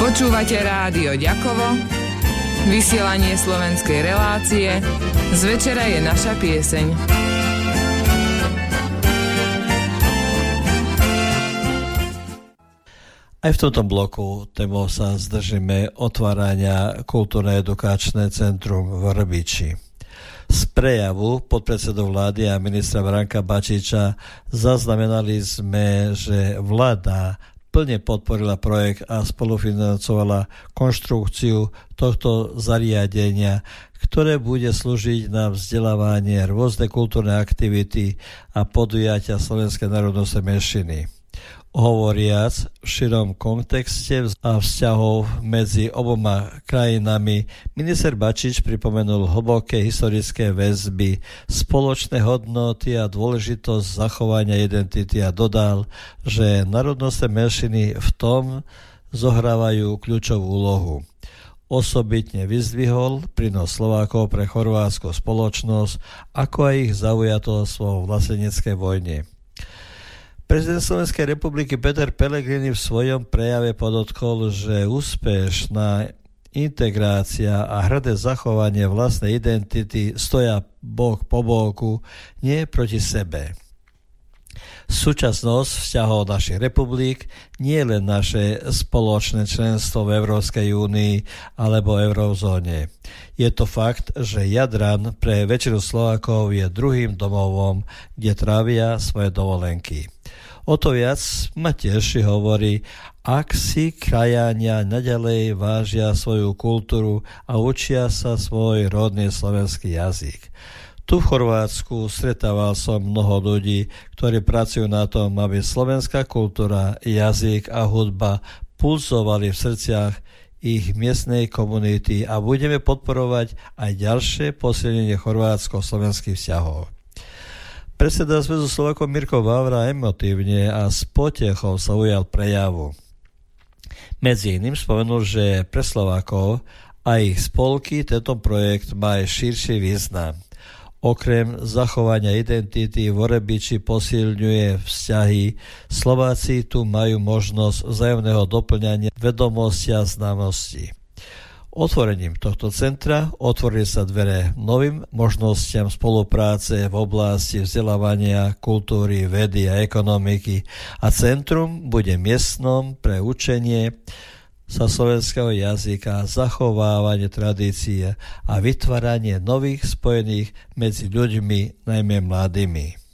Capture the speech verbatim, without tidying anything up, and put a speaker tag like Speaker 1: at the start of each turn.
Speaker 1: Počúvate rádio Ďakovo, vysielanie slovenskej relácie Z večera je naša pieseň.
Speaker 2: Aj v tomto bloku témou sa zdržíme otvárania Kultúrno-edukačné centrum v Vrbiči. Z prejavu podpredsedu vlády a ministra Branka Bačiča zaznamenali sme, že vláda plne podporila projekt a spolufinancovala konštrukciu tohto zariadenia, ktoré bude slúžiť na vzdelávanie, rôzne kultúrne aktivity a podujatia slovenskej národnostnej menšiny. Hovoriac v širom kontexte a vzťahov medzi oboma krajinami, minister Bačič pripomenul hlboké historické väzby, spoločné hodnoty a dôležitosť zachovania identity a dodal, že národnostné menšiny v tom zohrávajú kľúčovú úlohu. Osobitne vyzdvihol prínos Slovákov pre chorvátsku spoločnosť, ako aj ich zaujatosť vo vlasteneckej vojne. Prezident Slovenskej republiky Peter Pellegrini v svojom prejave podotkol, že úspešná integrácia a hrdé zachovanie vlastnej identity stoja bok po boku, nie proti sebe. Súčasnosť vzťahov našich republik nie je len naše spoločné členstvo v Európskej únii alebo eurozóne. Je to fakt, že Jadran pre väčšinu Slovákov je druhým domovom, kde trávia svoje dovolenky. O to viac ma teší, hovorí, ak si krajania naďalej vážia svoju kultúru a učia sa svoj rodný slovenský jazyk. Tu v Chorvátsku stretával som mnoho ľudí, ktorí pracujú na tom, aby slovenská kultúra, jazyk a hudba pulzovali v srdciach ich miestnej komunity a budeme podporovať aj ďalšie posilnenie chorvátsko-slovenských vzťahov. Predseda Zväzu Slovákov Mirko Vávra emotívne a s potechou sa ujal prejavu. Medzi iným spomenul, že pre Slovákov a ich spolky tento projekt má aj širší význam. Okrem zachovania identity v Vrbiči posilňuje vzťahy. Slováci tu majú možnosť vzájomného doplňania vedomosti a znalostí. Otvorením tohto centra otvorí sa dvere novým možnostiam spolupráce v oblasti vzdelávania, kultúry, vedy a ekonomiky a centrum bude miestnom pre učenie sa slovenského jazyka, zachovávanie tradície a vytváranie nových spojených medzi ľuďmi, najmä mladými.